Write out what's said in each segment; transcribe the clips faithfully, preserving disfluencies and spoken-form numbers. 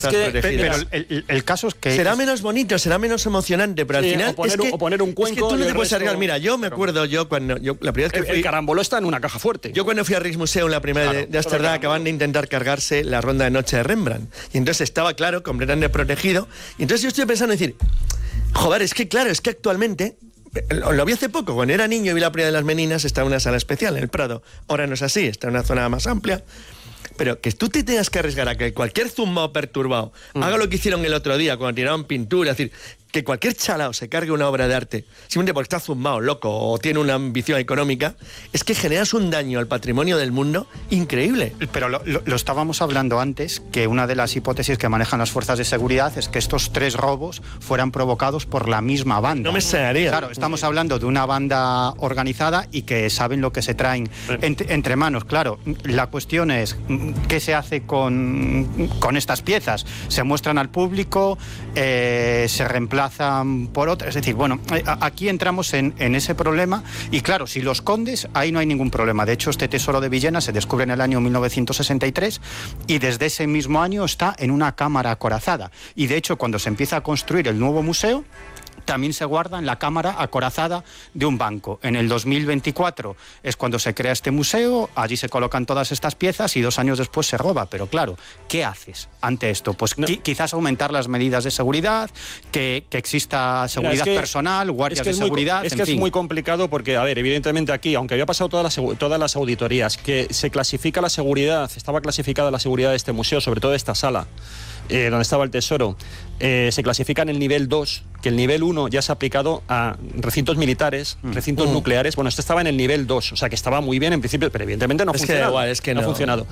Es que, pero el, el, el caso es que... Será menos bonito, será menos emocionante, pero sí, al final... O poner, es que, o poner un cuenco... Es que tú no te puedes resto... arriesgar. Mira, yo me acuerdo, yo cuando... Yo, la primera vez que el, fui, el caramboló está en una caja fuerte. Yo cuando fui a Rijksmuseum, la primera claro, de Ámsterdam, acaban de intentar cargarse la ronda de noche de Rembrandt. Y entonces estaba, claro, completamente protegido. Y entonces yo estoy pensando en decir... Joder, es que claro, es que actualmente... Lo vi hace poco, cuando era niño y vi la playa de las Meninas, estaba en una sala especial en el Prado. Ahora no es así, está en una zona más amplia. Pero que tú te tengas que arriesgar a que cualquier zumbao perturbado mm. haga lo que hicieron el otro día cuando tiraron pintura, es decir, que cualquier chalao se cargue una obra de arte simplemente porque está zumbao, loco o tiene una ambición económica, es que generas un daño al patrimonio del mundo increíble. Pero lo, lo, lo estábamos hablando antes, que una de las hipótesis que manejan las fuerzas de seguridad es que estos tres robos fueran provocados por la misma banda. No me extrañaría. Claro, estamos hablando de una banda organizada y que saben lo que se traen ent, entre manos. Claro, la cuestión es ¿qué se hace con, con estas piezas? ¿Se muestran al público? Eh, ¿Se reemplazan por otras? Es decir, bueno, aquí entramos en, en ese problema y claro, si lo escondes, ahí no hay ningún problema. De hecho, este tesoro de Villena se descubre en el año mil novecientos sesenta y tres y desde ese mismo año está en una cámara acorazada. Y de hecho, cuando se empieza a construir el nuevo museo, también se guarda en la cámara acorazada de un banco. En el dos mil veinticuatro es cuando se crea este museo, allí se colocan todas estas piezas y dos años después se roba. Pero claro, ¿qué haces ante esto? Pues no. qui- quizás aumentar las medidas de seguridad, que, que exista seguridad Mira, es que, personal, guardias es que de seguridad, muy, Es en que fin. es muy complicado porque, a ver, evidentemente aquí, aunque había pasado todas las, todas las auditorías, que se clasifica la seguridad, estaba clasificada la seguridad de este museo, sobre todo de esta sala, Eh, donde estaba el tesoro, eh, se clasifica en el nivel dos, que el nivel uno ya se ha aplicado a recintos militares, mm. recintos mm. nucleares. Bueno, este estaba en el nivel dos, o sea que estaba muy bien en principio, pero evidentemente no ha funcionado. Igual, es que no, no ha funcionado.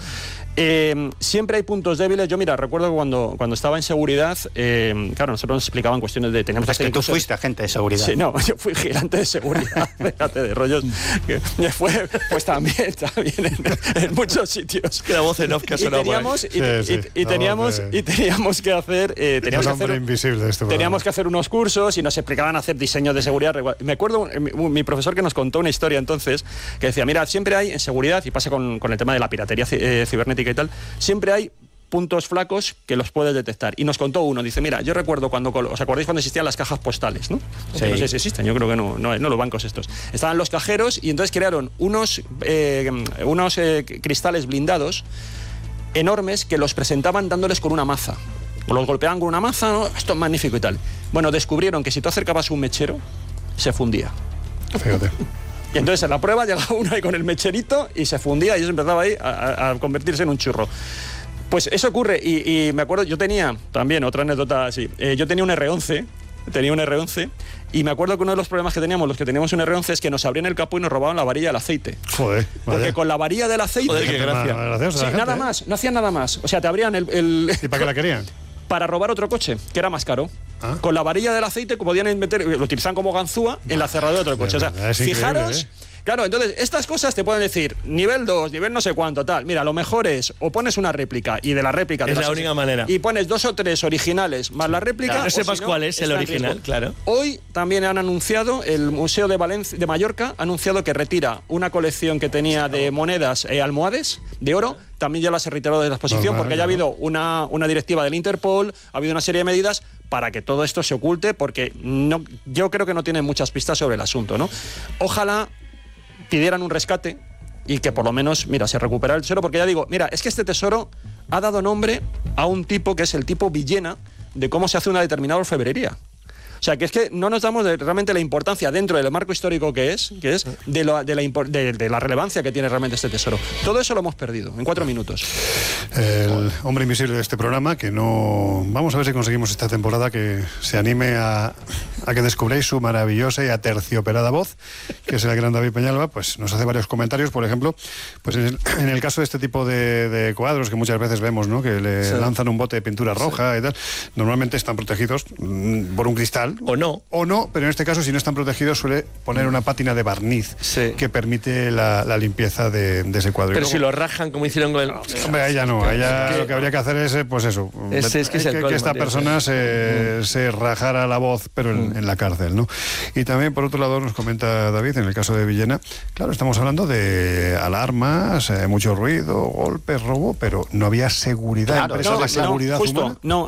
Eh, siempre hay puntos débiles. Yo, mira, recuerdo cuando, cuando estaba en seguridad, eh, claro, nosotros nos explicaban cuestiones de... Teníamos es que tú fuiste agente de seguridad. Sí, no, yo fui vigilante de seguridad, fíjate, de rollos. Que fue, pues también, también en, en muchos sitios. Que la voz en off que sonaba. Y teníamos, y, sí, sí. y, y teníamos, de... y teníamos que hacer... Eh, teníamos que hacer invisible de este teníamos que hacer unos cursos y nos explicaban hacer diseños de seguridad. Me acuerdo mi, mi profesor que nos contó una historia entonces, que decía, mira, siempre hay en seguridad, y pasa con, con el tema de la piratería eh, cibernética y tal, siempre hay puntos flacos que los puedes detectar. Y nos contó uno, dice, mira, yo recuerdo cuando, ¿os acordáis cuando existían las cajas postales, no? Sí. No sé si existen, yo creo que no, no, no los bancos estos. Estaban los cajeros y entonces crearon unos, eh, unos eh, cristales blindados enormes que los presentaban dándoles con una maza. Los golpeaban con una maza, ¿no? Esto es magnífico y tal. Bueno, descubrieron que si tú acercabas un mechero, se fundía. Fíjate. Y entonces en la prueba llegaba uno ahí con el mecherito y se fundía y eso empezaba ahí a, a convertirse en un churro. Pues eso ocurre y, y me acuerdo, yo tenía también otra anécdota así, eh, yo tenía un erre once, tenía un erre once y me acuerdo que uno de los problemas que teníamos, los que teníamos un erre once, es que nos abrían el capó y nos robaban la varilla del aceite. Joder, porque vaya. con la varilla del aceite... Joder, qué gracia. Sí, nada más, no hacían nada más. O sea, te abrían el... el ¿Y para qué la querían? Para robar otro coche, que era más caro. ¿Ah? Con la varilla del aceite podían meter, lo utilizan como ganzúa en la cerradura de otro coche. O sea, es fijaros... ¿eh? Claro, entonces, estas cosas te pueden decir nivel dos, nivel no sé cuánto, tal. Mira, lo mejor es o pones una réplica y de la réplica... Es la única manera. Y pones dos o tres originales más la réplica... Claro, no sepas si no, cuál es el original, claro. Hoy también han anunciado, el Museo de, Valencia, de Mallorca ha anunciado que retira una colección que tenía de monedas eh, almohades de oro. También ya las ha retirado de la exposición Normal, porque ya ha ¿no? habido una, una directiva del Interpol, ha habido una serie de medidas para que todo esto se oculte, porque no, yo creo que no tienen muchas pistas sobre el asunto, ¿no? Ojalá pidieran un rescate y que por lo menos, mira, se recupera el tesoro, porque ya digo, mira, es que este tesoro ha dado nombre a un tipo que es el tipo Villena de cómo se hace una determinada orfebrería. O sea, que es que no nos damos de, realmente la importancia dentro del marco histórico que es, que es de, lo, de, la, de, de la relevancia que tiene realmente este tesoro. Todo eso lo hemos perdido en cuatro minutos. El hombre invisible de este programa, que no... Vamos a ver si conseguimos esta temporada que se anime a, a que descubréis su maravillosa y aterciopelada voz, que es el gran David Peñalba. Pues nos hace varios comentarios, por ejemplo, pues en el, en el caso de este tipo de, de cuadros que muchas veces vemos, ¿no? Que le sí. lanzan un bote de pintura roja sí. y tal, normalmente están protegidos mmm, por un cristal. O no. O no, pero en este caso, si no están protegidos, suele poner una pátina de barniz sí. que permite la, la limpieza de, de ese cuadro. Pero luego, si lo rajan como hicieron con el... No, hombre, ahí ya no. Ahí ya lo que habría que hacer es, pues eso, es, es que, es que, que esta persona se, se rajara la voz, pero en, en la cárcel, ¿no? Y también, por otro lado, nos comenta David, en el caso de Villena, claro, estamos hablando de alarmas, eh, mucho ruido, golpes, robo, pero no había seguridad, Claro, empresas no, de seguridad no, justo, humana. no,